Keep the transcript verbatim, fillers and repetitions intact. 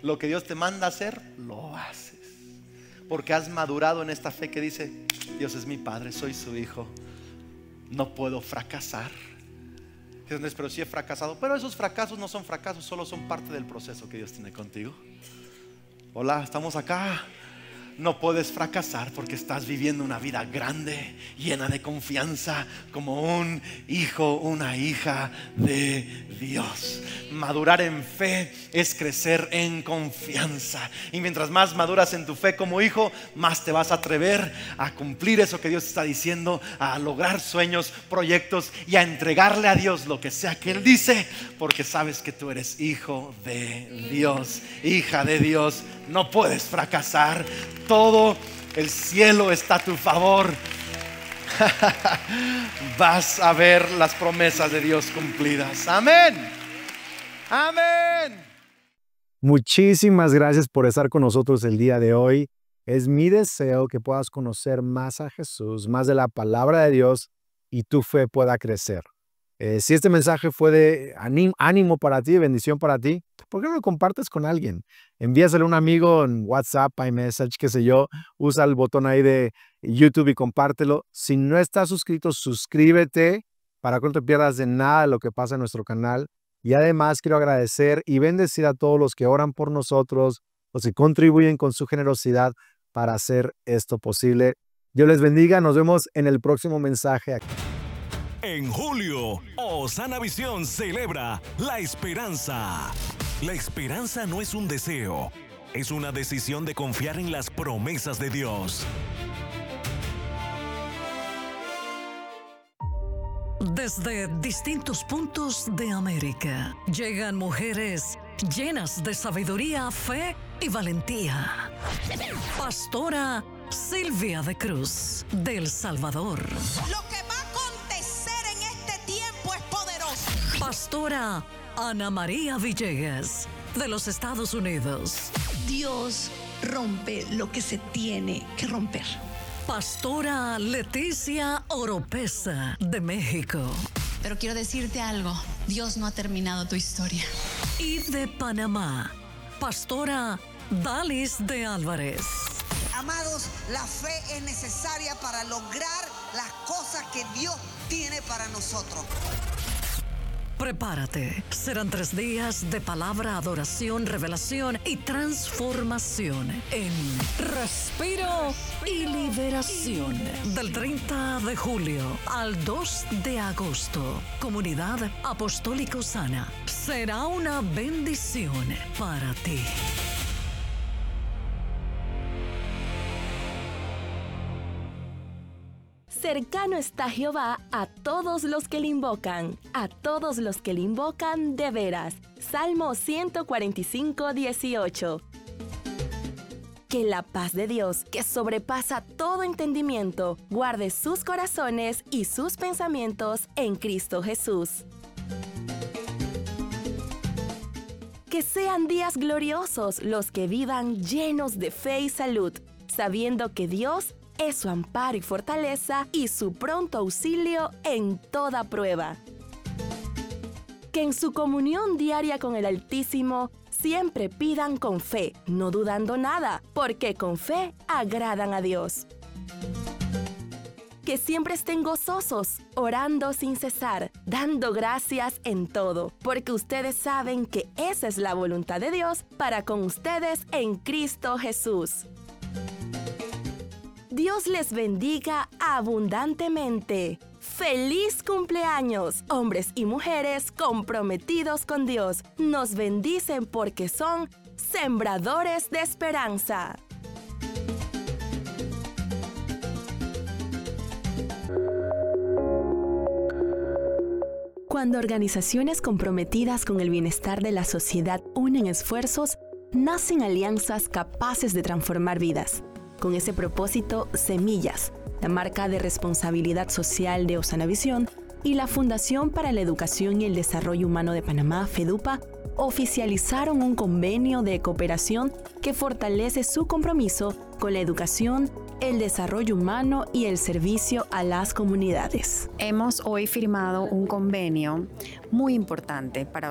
lo que Dios te manda a hacer, lo haces. Porque has madurado en esta fe que dice: Dios es mi Padre, soy su hijo, no puedo fracasar. Pero sí he fracasado. Pero esos fracasos no son fracasos, solo son parte del proceso que Dios tiene contigo. Hola, estamos acá. No puedes fracasar porque estás viviendo una vida grande, llena de confianza, como un hijo, una hija de Dios. Madurar en fe es crecer en confianza. Y mientras más maduras en tu fe como hijo, más te vas a atrever a cumplir eso que Dios está diciendo, a lograr sueños, proyectos y a entregarle a Dios lo que sea que Él dice, porque sabes que tú eres hijo de Dios, hija de Dios. No puedes fracasar. Todo el cielo está a tu favor. Vas a ver las promesas de Dios cumplidas. Amén. Amén. Muchísimas gracias por estar con nosotros el día de hoy. Es mi deseo que puedas conocer más a Jesús, más de la palabra de Dios, y tu fe pueda crecer. Eh, si este mensaje fue de ánimo para ti, bendición para ti, ¿por qué no lo compartes con alguien? Envíaselo a un amigo en WhatsApp, iMessage, qué sé yo. Usa el botón ahí de YouTube y compártelo. Si no estás suscrito, suscríbete para que no te pierdas de nada de lo que pasa en nuestro canal. Y además quiero agradecer y bendecir a todos los que oran por nosotros, los que contribuyen con su generosidad para hacer esto posible. Dios les bendiga. Nos vemos en el próximo mensaje. En julio, Osana Visión celebra la esperanza. La esperanza no es un deseo, es una decisión de confiar en las promesas de Dios. Desde distintos puntos de América llegan mujeres llenas de sabiduría, fe y valentía. Pastora Silvia de Cruz, de El Salvador. Lo que va a acontecer en este tiempo es poderoso. Pastora Ana María Villegas, de los Estados Unidos. Dios rompe lo que se tiene que romper. Pastora Leticia Oropesa, de México. Pero quiero decirte algo, Dios no ha terminado tu historia. Y de Panamá, Pastora Dalis de Álvarez. Amados, la fe es necesaria para lograr las cosas que Dios tiene para nosotros. Prepárate, serán tres días de palabra, adoración, revelación y transformación en Respiro y Liberación. Del treinta de julio al dos de agosto, Comunidad Apostólica Osana. Será una bendición para ti. Cercano está Jehová a todos los que le invocan, a todos los que le invocan de veras. Salmo ciento cuarenta y cinco, dieciocho. Que la paz de Dios, que sobrepasa todo entendimiento, guarde sus corazones y sus pensamientos en Cristo Jesús. Que sean días gloriosos los que vivan llenos de fe y salud, sabiendo que Dios es su amparo y fortaleza y su pronto auxilio en toda prueba. Que en su comunión diaria con el Altísimo siempre pidan con fe, no dudando nada, porque con fe agradan a Dios. Que siempre estén gozosos, orando sin cesar, dando gracias en todo, porque ustedes saben que esa es la voluntad de Dios para con ustedes en Cristo Jesús. Dios les bendiga abundantemente. ¡Feliz cumpleaños! Hombres y mujeres comprometidos con Dios nos bendicen porque son sembradores de esperanza. Cuando organizaciones comprometidas con el bienestar de la sociedad unen esfuerzos, nacen alianzas capaces de transformar vidas. Con ese propósito, Semillas, la marca de responsabilidad social de Osana Visión, y la Fundación para la Educación y el Desarrollo Humano de Panamá, FEDUPA, oficializaron un convenio de cooperación que fortalece su compromiso con la educación, el desarrollo humano y el servicio a las comunidades. Hemos hoy firmado un convenio muy importante para